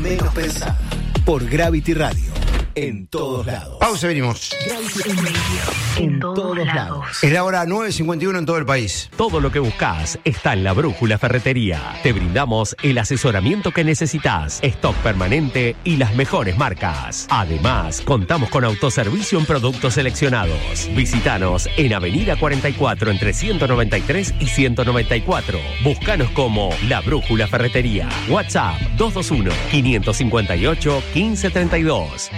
menos pensada. Por Gravity Radio. En todos lados. Pausa, venimos. En todos lados. Es la hora 9:51 en todo el país. Todo lo que buscas está en La Brújula Ferretería. Te brindamos el asesoramiento que necesitas, stock permanente y las mejores marcas. Además, contamos con autoservicio en productos seleccionados. Visítanos en Avenida 44 entre 193 y 194. Búscanos como La Brújula Ferretería. WhatsApp 221-558-1532.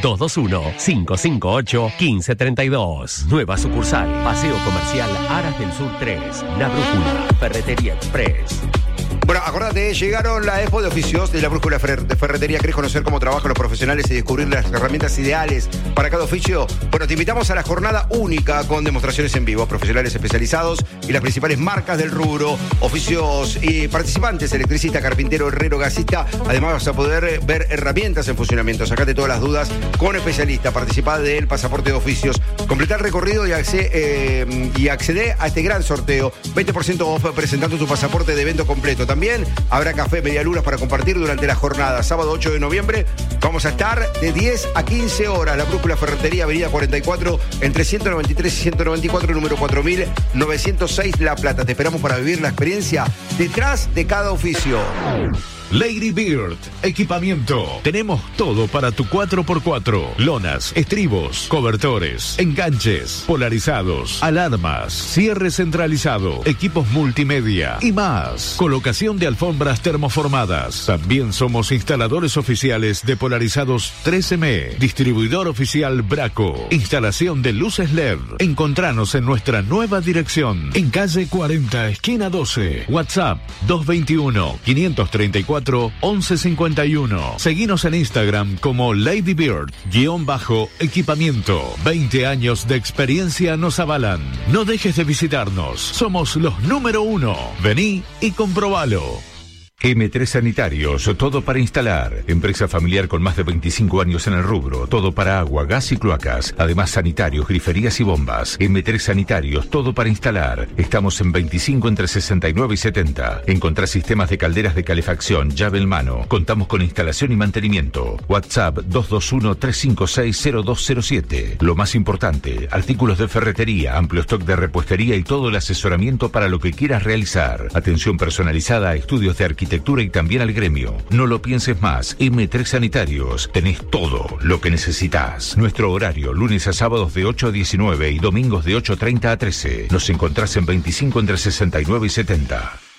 221-558-1532. Nueva sucursal, Paseo Comercial Aras del Sur 3. La Brújula, Ferretería Express. Bueno, acordate, llegaron la expo de oficios de la Brújula de Ferretería. ¿Querés conocer cómo trabajan los profesionales y descubrir las herramientas ideales para cada oficio? Bueno, te invitamos a la jornada única con demostraciones en vivo, profesionales especializados y las principales marcas del rubro, oficios y participantes, electricista, carpintero, herrero, gasista. Además vas a poder ver herramientas en funcionamiento. Sacate todas las dudas con especialistas. Participá del pasaporte de oficios. Completá el recorrido y accede a este gran sorteo. 20% off presentando tu pasaporte de evento completo. También habrá café, medialunas para compartir durante la jornada. Sábado 8 de noviembre vamos a estar de 10 a 15 horas. La Brújula Ferretería, Avenida 44, entre 193 y 194, número 4906, La Plata. Te esperamos para vivir la experiencia detrás de cada oficio. Lady Bird, equipamiento. Tenemos todo para tu 4x4. Lonas, estribos, cobertores, enganches, polarizados, alarmas, cierre centralizado, equipos multimedia y más. Colocación de alfombras termoformadas. También somos instaladores oficiales de polarizados 3M. Distribuidor oficial Braco. Instalación de luces LED. Encontranos en nuestra nueva dirección. En calle 40, esquina 12. WhatsApp 221-534-1151. Seguinos en Instagram como LadyBird_equipamiento. 20 años de experiencia nos avalan. No dejes de visitarnos. Somos los número 1. Vení y comprobalo. M3 Sanitarios, todo para instalar. Empresa familiar con más de 25 años en el rubro. Todo para agua, gas y cloacas. Además sanitarios, griferías y bombas. M3 Sanitarios, todo para instalar. Estamos en 25 entre 69 y 70. Encontrá sistemas de calderas de calefacción, llave en mano. Contamos con instalación y mantenimiento. WhatsApp 221-356-0207. Lo más importante, artículos de ferretería, amplio stock de repuestería y todo el asesoramiento para lo que quieras realizar. Atención personalizada a estudios de arquitectura y también al gremio. No lo pienses más. M3 Sanitarios. Tenés todo lo que necesitas. Nuestro horario, lunes a sábados de 8 a 19 y domingos de 8:30 a 13. Nos encontrás en 25 entre 69 y 70.